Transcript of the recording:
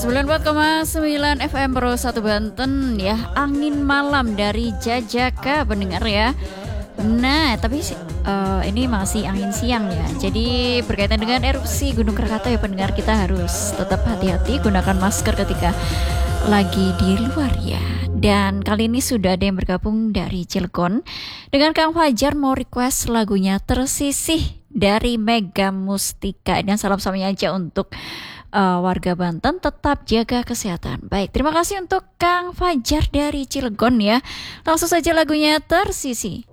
94,9 FM Pro 1 Banten ya. Angin malam dari Jajaka pendengar ya. Nah, tapi ini masih angin siang ya. Jadi berkaitan dengan erupsi Gunung Krakatau ya pendengar, kita harus tetap hati-hati, gunakan masker ketika lagi di luar ya. Dan kali ini sudah ada yang bergabung dari Cilegon dengan Kang Fajar, mau request lagunya Tersisih dari Mega Mustika. Dan salam-salamnya aja untuk warga Banten, tetap jaga kesehatan. Baik, terima kasih untuk Kang Fajar dari Cilegon ya. Langsung saja lagunya Tersisih.